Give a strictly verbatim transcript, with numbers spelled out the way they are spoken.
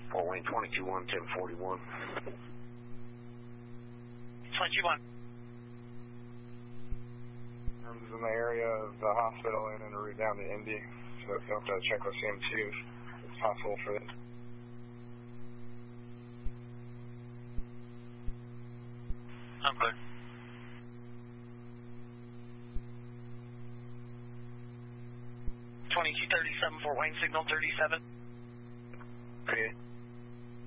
Fort Wayne twenty-two one, ten forty-one. twenty-two one. Arms in the area of the hospital and en route down to Indy, so if you have to check with C M two if it's possible for this. I'm clear. twenty-two thirty-seven, Fort Wayne, signal thirty-seven. Okay.